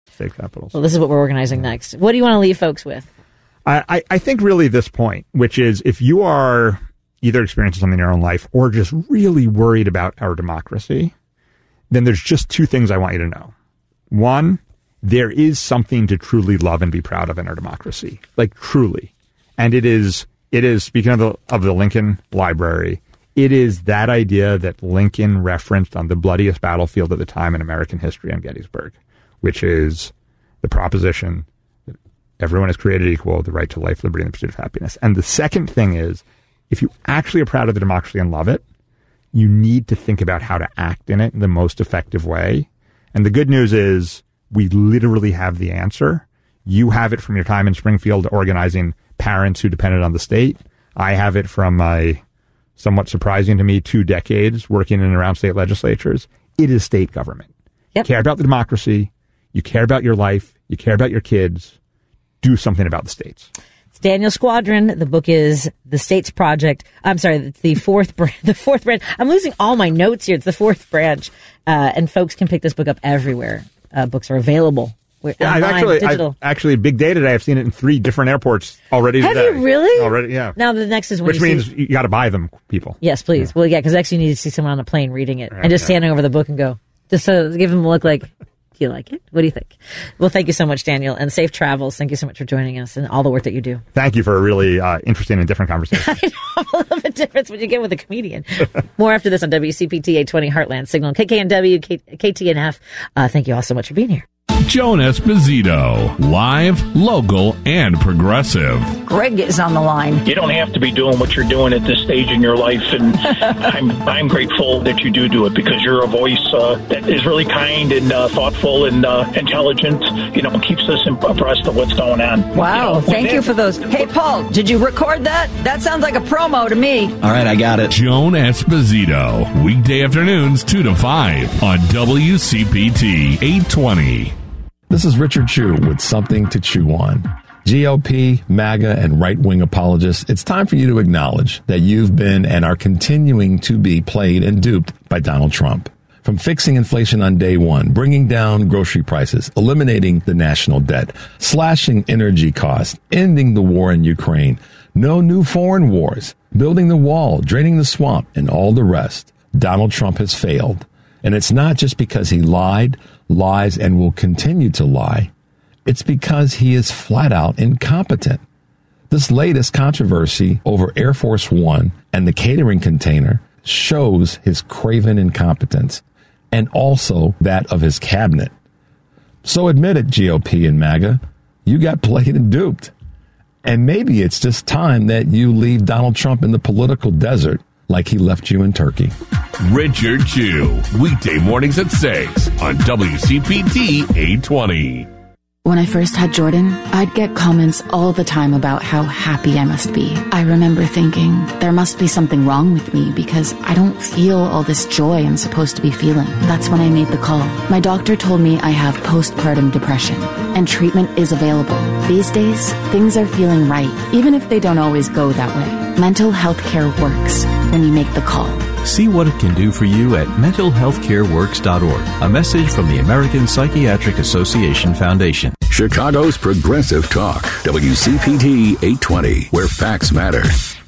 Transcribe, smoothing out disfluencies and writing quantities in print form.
state capitals. Well, this is what we're organizing next. What do you want to leave folks with? I think really this point, which is if you are either experiencing something in your own life or just really worried about our democracy, then there's just two things I want you to know. One, there is something to truly love and be proud of in our democracy, like truly. And it is speaking of the Lincoln Library, it is that idea that Lincoln referenced on the bloodiest battlefield at the time in American history on Gettysburg, which is the proposition that everyone is created equal, the right to life, liberty, and the pursuit of happiness. And the second thing is, if you actually are proud of the democracy and love it, you need to think about how to act in it in the most effective way. And the good news is we literally have the answer. You have it from your time in Springfield organizing parents who depended on the state. I have it from my, somewhat surprising to me, 2 decades working in and around state legislatures. It is state government. Yep. You care about the democracy. You care about your life. You care about your kids. Do something about the states. Daniel Squadron. The book is The States Project. I'm sorry, it's the fourth branch. I'm losing all my notes here. It's the fourth branch. And folks can pick this book up everywhere. Books are available. I've actually, big day today. I've seen it in 3 different airports already today. Have you really? Already, yeah. Now the next is when Which means you got to buy them, people. Yes, please. Yeah. Well, yeah, because next you need to see someone on a plane reading it and just standing over the book and go, just so give them a look like, do you like it? What do you think? Well, thank you so much, Daniel, and safe travels. Thank you so much for joining us and all the work that you do. Thank you for a really interesting and different conversation. I know, a little bit different what you get with a comedian. More after this on WCPT 820 Heartland Signal, KKNW, KTNF. Thank you all so much for being here. Joan Esposito, live, local, and progressive. Greg is on the line. You don't have to be doing what you're doing at this stage in your life, and I'm grateful that you do it because you're a voice that is really kind and thoughtful and intelligent. You know, keeps us abreast of what's going on. Wow, thank you for those. Hey, Paul, did you record that? That sounds like a promo to me. All right, I got it. Joan Esposito, weekday afternoons 2 to 5 on WCPT 820. This is Richard Chu with Something to Chew On. GOP, MAGA, and right-wing apologists, it's time for you to acknowledge that you've been and are continuing to be played and duped by Donald Trump. From fixing inflation on day one, bringing down grocery prices, eliminating the national debt, slashing energy costs, ending the war in Ukraine, no new foreign wars, building the wall, draining the swamp, and all the rest, Donald Trump has failed. And it's not just because he lied, lies, and will continue to lie. It's because he is flat out incompetent. This latest controversy over Air Force One and the catering container shows his craven incompetence and also that of his cabinet. So admit it, GOP and MAGA, you got played and duped. And maybe it's just time that you leave Donald Trump in the political desert like he left you in Turkey. Richard Chu, weekday mornings at 6 on WCPT 820. When I first had Jordan, I'd get comments all the time about how happy I must be. I remember thinking, there must be something wrong with me because I don't feel all this joy I'm supposed to be feeling. That's when I made the call. My doctor told me I have postpartum depression, and treatment is available. These days, things are feeling right, even if they don't always go that way. Mental health care works when you make the call. See what it can do for you at mentalhealthcareworks.org. A message from the American Psychiatric Association Foundation. Chicago's Progressive Talk, WCPT 820, where facts matter.